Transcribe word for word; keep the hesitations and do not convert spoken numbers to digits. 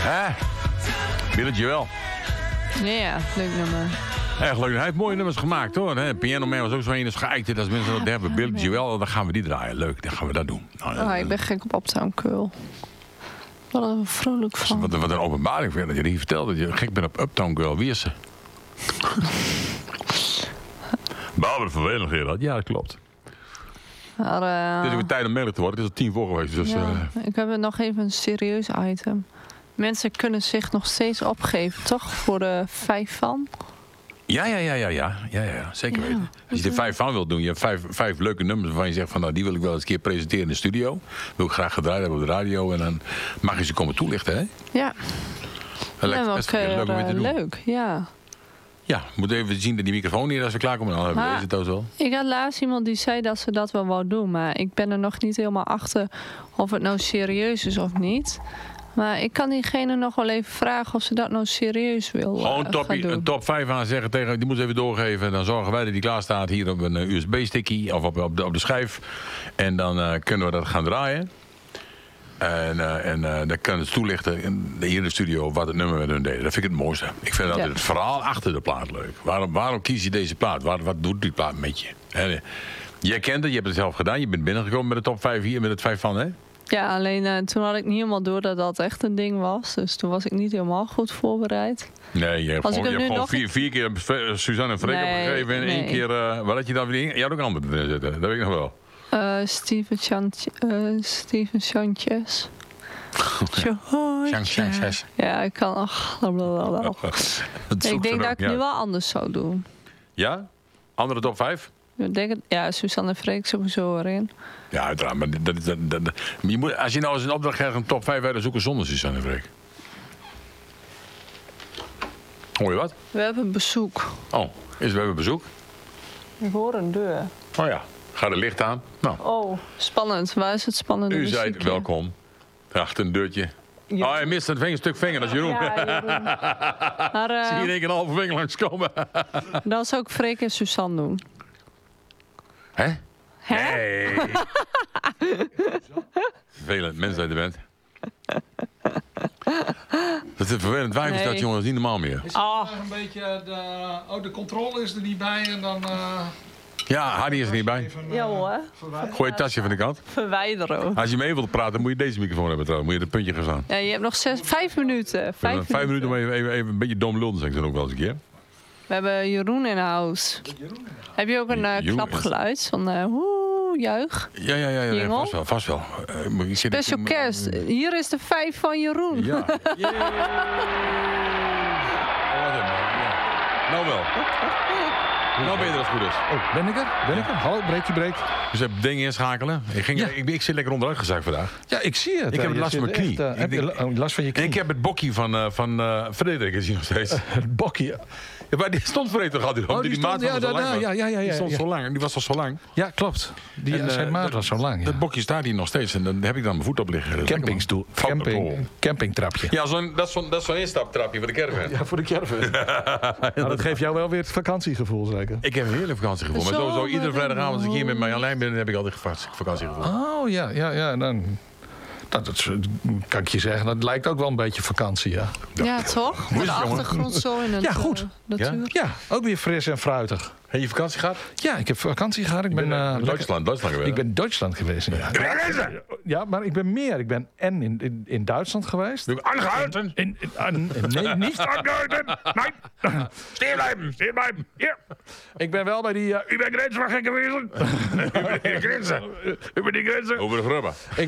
Hè? Billy Joel. Ja, leuk nummer. Echt leuk. Hij heeft mooie nummers gemaakt hoor. Hè? Piano Man was ook zo een geëikte. Dat is mensen dat hebben. Billy Joel, dan gaan we die draaien. Leuk, dan gaan we dat doen. Nou, Oh, ik ben gek op Uptown Girl. Wat een vrolijk van. Wat, wat een openbaring vind dat je hier vertelt dat je gek bent op Uptown Girl. Wie is ze? Barbara vervelend, Gerard. Ja, dat klopt. Maar, uh, Het is weer tijd om mailen te worden. Het is al tien voor geweest. Dus, ja, uh... ik heb nog even een serieus item. Mensen kunnen zich nog steeds opgeven, toch? Voor de vijf van. Ja, ja, ja, ja, ja, ja, ja, zeker Ja, weten. Als je er vijf van wilt doen, je hebt vijf, vijf leuke nummers waarvan je zegt van nou die wil ik wel eens een keer presenteren in de studio. Wil ik graag gedraaid hebben op de radio en dan mag je ze komen toelichten, hè? Ja. Dat lijkt Ja, best een keer leuk om weer te doen. leuk, ja. Ja, we moeten even zien dat die microfoon hier als we klaarkomen. Dan hebben we Maar- deze thuis wel. Ik had laatst iemand die zei dat ze dat wel wou doen. Maar ik ben er nog niet helemaal achter of het nou serieus is of niet. Maar ik kan diegene nog wel even vragen of ze dat nou serieus wil uh, Gewoon gaan top, doen. een top vijf aan zeggen tegen, die moet ze even doorgeven. Dan zorgen wij dat die klaar staat hier op een U S B-stickie of op, op, de, op de schijf. En dan uh, kunnen we dat gaan draaien. En, uh, en uh, dan kan het toelichten in, hier in de studio wat het nummer met hun deden. Dat vind ik het mooiste. Ik vind altijd Ja. het verhaal achter de plaat leuk. Waarom, waarom kies je deze plaat? Wat, wat doet die plaat met je? Hè? Jij kent het, je hebt het zelf gedaan. Je bent binnengekomen met de top vijf hier, met het vijf van, hè? Ja, alleen uh, toen had ik niet helemaal door dat dat echt een ding was. Dus toen was ik niet helemaal goed voorbereid. Nee, je hebt Als ik gewoon, je hem hebt nu gewoon nog- vier, vier keer Suzanne en Freek Nee, opgegeven. En één nee. keer, uh, wat had je dan weer? Je had ook een ander erin zitten. Dat weet ik nog wel. Uh, Steven, Chant uh, Steven Sanchez. Sanchez. Ja, ik kan... Ach, blablabla. Ik denk dat ik het nu wel anders zou doen. Ja? Andere top vijf? Ik denk het, ja, Suzanne en Freek sowieso erin. Ja, uiteraard. Maar dat, dat, dat, dat- maar je moet, als je nou eens een opdracht krijgt een top vijf uit te zoeken zonder Suzanne en Freek. Hoor je wat? We hebben bezoek. Oh, is we hebben bezoek. Ik hoor een deur. Oh ja, ga er licht aan. Nou, Oh, spannend. Waar is het spannende u zei muziekje? welkom. Achter een deurtje. Jeroen. Oh, hij mist een, vinger, een stuk vinger, dat is Jeroen. Ja, Jeroen. Maar uh, Zie je in één keer een halve vinger langskomen. dan zou ik Freek en Suzanne doen. Hè? Hè? Hey. Vervelend, mensen uit de band. Dat is een vervelend wijf, is Nee. dat jongen, dat is niet normaal meer. Is Oh. het een beetje de, oh, de controle is er niet bij en dan... Uh, Ja, Hardy is er niet bij. even, uh, Ja hoor. verwijderen. Gooi je tasje van de kant. Verwijderen. Als je mee wilt praten, moet je deze microfoon hebben trouwens. Moet je het puntje gaan staan. Ja, je hebt nog zes, vijf minuten. We Vijf, hebben vijf minuten om even, even, even een beetje dom lullen, zeg ik dan ook wel eens een keer. We hebben Jeroen in huis. Heb je ook een uh, Jeroen knap is- geluid? Van uh, woe, juig. Ja, ja, ja, ja, Jingel? vast wel, vast wel. Uh, maar ik zit- Special ik- kerst. Hier is de vijf van Jeroen. Ja. Yay. Oh, wat een man, ja. Nou wel. Nou ben je er als het goed is. Oh, ben ik er? Ben ik er? Hallo, breekje breek. Dus heb dingen inschakelen. Ik, ging, Ja. ik, ik zit lekker onderuit gezakt vandaag. Ja, ik zie het. Ik heb Je last van zit mijn knie. echt, uh, Ik heb je denk- la- oh, last van je En knie? ik heb het bokkie van, uh, van uh, Frederik is hier nog steeds. het bokje. Ja, maar die stond Frederik toch altijd Oh, op? die die stond- maat was ja, zo lang. daar, was. ja, ja, ja, Die ja, stond ja. zo lang. Die was al zo lang. Ja, klopt. Die, En, zijn uh, maat dat- was zo lang. Ja. Dat bokje staat hier nog steeds. En dan heb ik dan mijn voet op liggen. Dat is Campingstoel. lekker, man. Camping, Fout- campingtrapje. Ja, zo'n, dat is zo'n, dat is zo'n instaptrapje voor de caravan. Ja, voor de caravan. Nou, dat geeft jou wel weer het vakantiegevoel, zeker. Ik heb een heerlijk vakantiegevoel. Maar Zo sowieso iedere maar- vrijdagavond als ik hier met mij alleen ben, dan heb ik altijd vak- vakantiegevoel. Oh, ja, ja, ja. Dan, dat, dat kan ik je zeggen. Dat lijkt ook wel een beetje vakantie, ja. Ja, toch? Hoe is De het, jongen? achtergrond zo in het Ja, goed. uh, natuur. Ja, ook weer fris en fruitig. Heb je vakantie gehad? Ja, ik heb vakantie gehad. Ik Ik ben, ben eh, uh, lekker- Duitsland, Duitsland geweest. Ik ben in Duitsland geweest. Ja. Ja, maar ik ben meer. Ik ben en in, in, in Duitsland geweest. Ik ben aangehouden. In, in, aan- nee, niet Aangehouden. Nee. Stil blijven, stil blijven. Hier. Ik ben wel bij die... Uh, U bent grenswacht geweest. Over de grenzen. Over de grenzen. Over de grubben.